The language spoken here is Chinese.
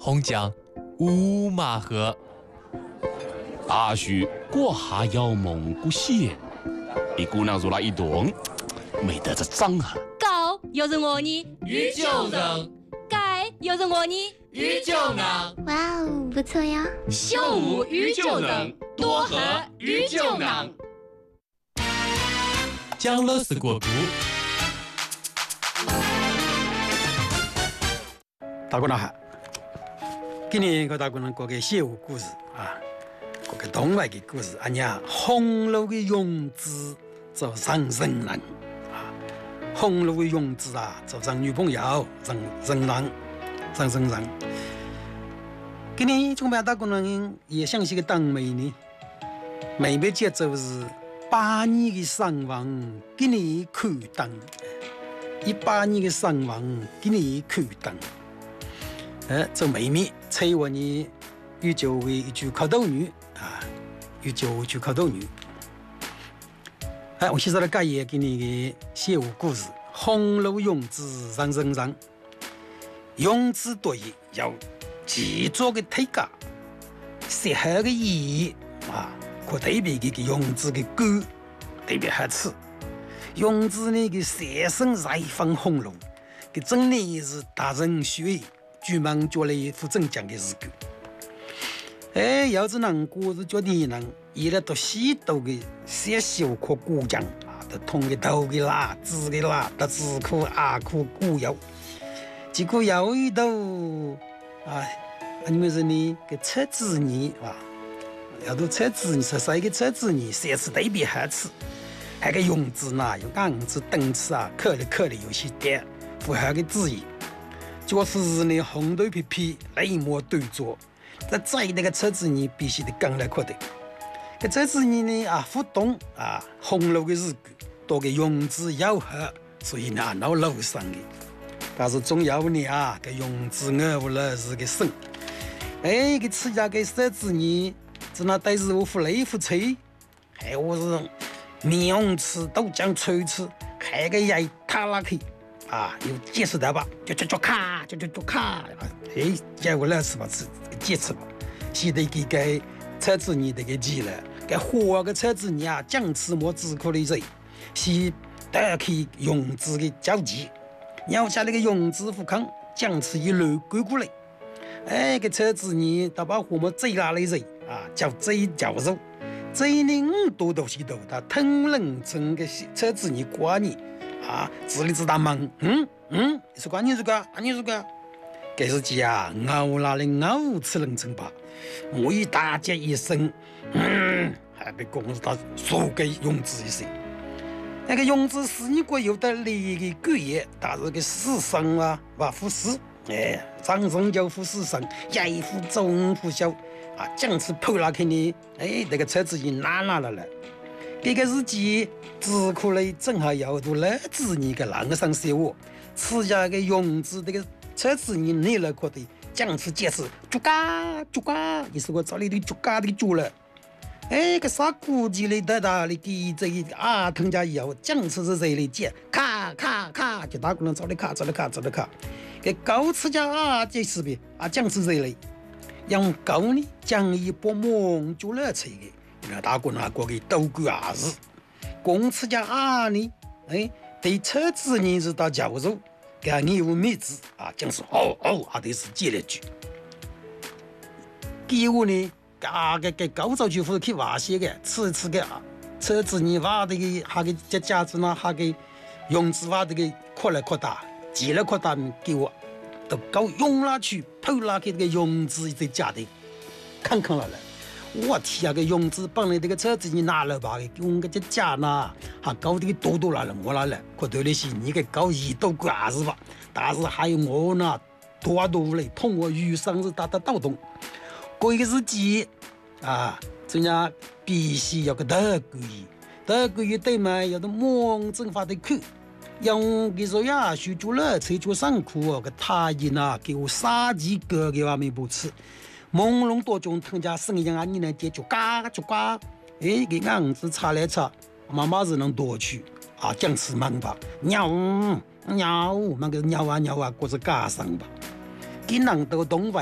洪江五马河。 大树过下要蒙古县，一姑娘入了一洞，没得这脏啊。 高又是我呢， 宇宙人， 盖又是我呢， 宇宙人， 哇哦，不错呀！ 秀舞宇宙人，多和宇宙人。江乐士国故。 大姑娘好，今年给大姑娘讲个小故事啊，讲个动物的故事。俺娘红楼的勇子做上人人啊，红楼的勇子啊，做上女朋友，人人。今年准备大姑娘也像是个当妹呢，妹妹节奏是8年的伤亡，今年看灯，18年的伤亡，今年看灯。做妹妹催我呢，又就为一句口头语啊，又就一句口头语。我现在来讲一个给你的小故事：红楼勇子人人，勇子对要制作个体格，适合个意义啊，可对比这个勇子的歌特别好吃。勇子呢个色身再放红楼，个真的是大人学。专门做了一副正讲的诗歌。要是能过是叫你能，伊拉都许多个小小可故乡啊，都通个头个啦，字个啦，都字库阿库古谣。结果有一道啊，你们说呢？个车子呢啊，要到车子呢，实个车子呢，色是特别好吃。还个用字呢，用钢字、灯字啊，刻了有些点，符合个字意。就是呢，红头皮皮，雷模对坐。在那个车子呢，必须得刚来快的。这车子呢啊，互动啊，红楼的日子，多个用字要合，所以呢，闹楼上的。但是总要呢啊，个用字我了是个生。个吃家个车子呢，只那带是我付来付吹，还我是面吃豆浆吹吃，还个也塌拉去。啊，有解释的吧？就卡，结果那是吧？是解释吧？现在给个车子你这个急了，给火个车子你啊，讲吃么只可的人，是得去用字的交集，要下那个用字富康，讲吃一路归过来。个车子你他把火么最拉来人啊，叫最叫肉，最呢多东西多，他腾人成个车子你挂你。啊，自里自大忙，你说个，你说个，这是家熬拉的熬吃人称吧？我一大叫一声，还被公司他说给用字一声。那个用字是你国有的那个贵业，但是个世上啊，把富士，上升就富士上，一副中富小啊，讲是破拉开呢，那个车子已拿了。这个日记只可能正好要读了子你个啷个上写我，此家个用字这个车子你内了可的讲词解释，猪嘎，你说我找你的猪嘎的猪了，个啥估计的得到的给这一啊，腾家以后讲词是谁的解，卡，就打过来找你卡，给高次家啊这是呗啊讲词谁的，用高呢讲一波梦就了这个。大哥那过个都管儿子，公司家啊呢，对车子呢是到教授，给你有面子啊，讲是啊，得是接了句。给我呢，给高早就去挖些个，吃个车子呢挖的个，哈个这家子呢，哈个用子挖的个扩了扩大，接了扩大，给我都搞用了去，偷了给这个用子在家的，看了。我天啊！个用子帮你这个车子你拿了吧？用个这家呢，还搞这个多了，我拿了。可对的是你个搞一斗管是吧？但是还有我呢，多嘞，同我遇上是打倒动。过一个日期啊，这样必须要个德国语对嘛，要到梦正法的去。用个说呀，学做了，才做上课个他人啊，给我杀几个给我没不吃。朦胧多种腾家声音啊，你能接就嘎，给样子查来查，妈妈是能多去啊，讲词忙吧，鸟，那个鸟啊，或者嘎上吧，给人都懂吧。